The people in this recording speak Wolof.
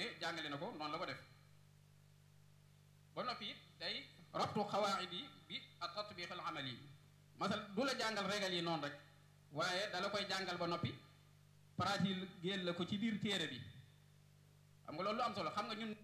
ne jàngale na ko noonu la ko def ba noppi it day rabtu xawaid yi bi ak tatbiq al amali yi masal du la jàngal régal yi noonu rek waaye dala koy jàngal ba noppi pratique génn la ko ci biir téere bi xam nga loolu lu am solo xam nga ñun